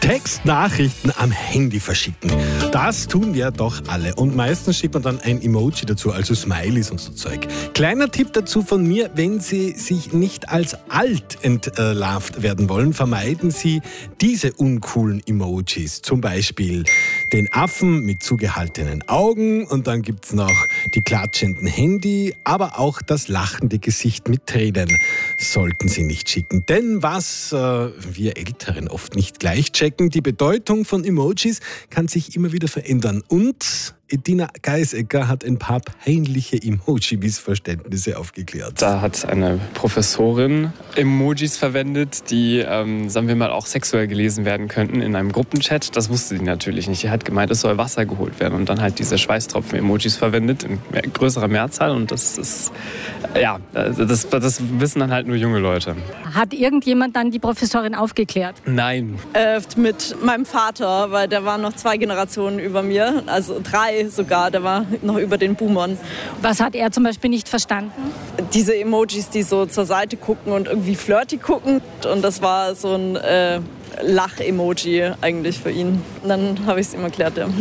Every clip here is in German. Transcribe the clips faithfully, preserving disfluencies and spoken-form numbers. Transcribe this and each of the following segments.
Textnachrichten am Handy verschicken. Das tun wir doch alle. Und meistens schickt man dann ein Emoji dazu, also Smileys und so Zeug. Kleiner Tipp dazu von mir, wenn Sie sich nicht als alt entlarvt werden wollen, vermeiden Sie diese uncoolen Emojis. Zum Beispiel den Affen mit zugehaltenen Augen und dann gibt's noch die klatschenden Handy, aber auch das lachende Gesicht mit Tränen sollten Sie nicht schicken. Denn was äh, wir Älteren oft nicht gleich checken, die Bedeutung von Emojis kann sich immer wieder verändern. Und Edina Geisecker hat ein paar peinliche Emoji-Missverständnisse aufgeklärt. Da hat eine Professorin Emojis verwendet, die, ähm, sagen wir mal, auch sexuell gelesen werden könnten in einem Gruppenchat. Das wusste sie natürlich nicht. Die hat gemeint, es soll Wasser geholt werden und dann halt diese Schweißtropfen-Emojis verwendet in mehr, größerer Mehrzahl. Und das ist, ja, das, das wissen dann halt nur junge Leute. Hat irgendjemand dann die Professorin aufgeklärt? Nein. Äh, mit meinem Vater, weil der war noch zwei Generationen über mir, also drei sogar, der war noch über den Boomern. Was hat er zum Beispiel nicht verstanden? Diese Emojis, die so zur Seite gucken und irgendwie flirty gucken. Und das war so ein äh, Lach-Emoji eigentlich für ihn. Und dann habe ich es ihm erklärt, ja.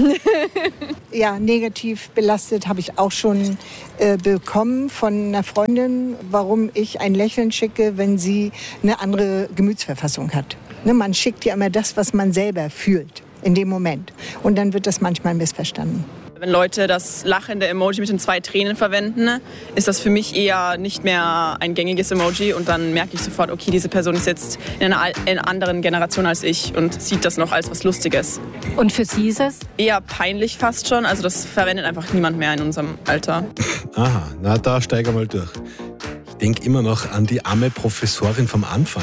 Ja, negativ belastet habe ich auch schon äh, bekommen von einer Freundin, warum ich ein Lächeln schicke, wenn sie eine andere Gemütsverfassung hat. Ne, man schickt ja immer das, was man selber fühlt in dem Moment. Und dann wird das manchmal missverstanden. Wenn Leute das lachende Emoji mit den zwei Tränen verwenden, ist das für mich eher nicht mehr ein gängiges Emoji. Und dann merke ich sofort, okay, diese Person ist jetzt in einer, in einer anderen Generation als ich und sieht das noch als was Lustiges. Und für Sie ist es? Eher peinlich fast schon. Also das verwendet einfach niemand mehr in unserem Alter. Aha, na da steig mal durch. Ich denke immer noch an die arme Professorin vom Anfang.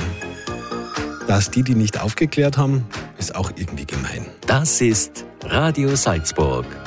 Dass die, die nicht aufgeklärt haben, ist auch irgendwie gemein. Das ist Radio Salzburg.